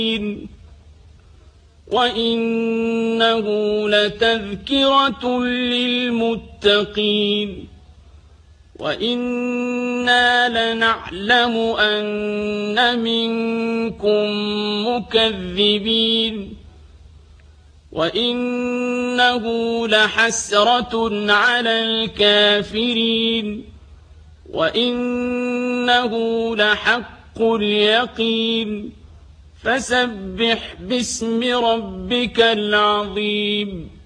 وإنه لتذكرة للمتقين وإنا لنعلم أن منكم مكذبين وإنه لحسرة على الكافرين وإنه لحق اليقين فسبح باسم ربك العظيم.